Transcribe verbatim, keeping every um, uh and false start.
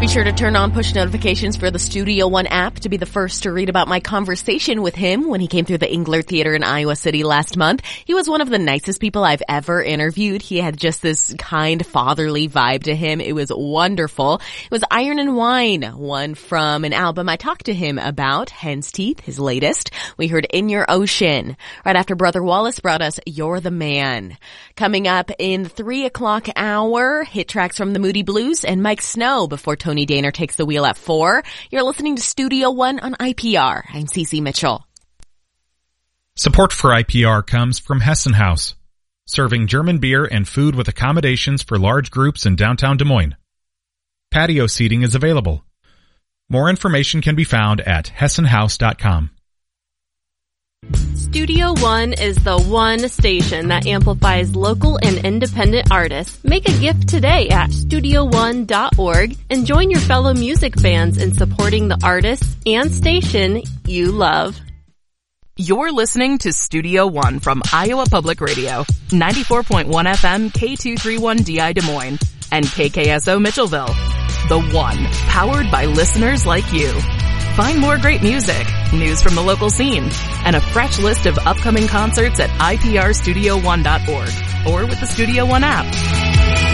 Be sure to turn on push notifications for the Studio One app to be the first to read about my conversation with him when he came through the Engler Theater in Iowa City last month. He was one of the nicest people I've ever interviewed. He had just this kind, fatherly vibe to him. It was wonderful. It was Iron and Wine, one from an album I talked to him about, Hen's Teeth, his latest. We heard In Your Ocean. Right after Brother Wallace brought us You're the Man. Coming up in the three o'clock hour, hit tracks from the Moody Blues and Mike Snow before Tony Daner takes the wheel at four. You're listening to Studio One on I P R. I'm Cece Mitchell. Support for I P R comes from Hessen House, serving German beer and food with accommodations for large groups in downtown Des Moines. Patio seating is available. More information can be found at hessen house dot com. Studio One is the one station that amplifies local and independent artists. Make a gift today at studio one dot org and join your fellow music fans in supporting the artists and station you love. You're listening to Studio One from Iowa Public Radio, ninety-four point one F M K two thirty-one D I Des Moines and K K S O Mitchellville. The One, powered by listeners like you. Find more great music, news from the local scene, and a fresh list of upcoming concerts at I P R studio one dot org or with the Studio One app.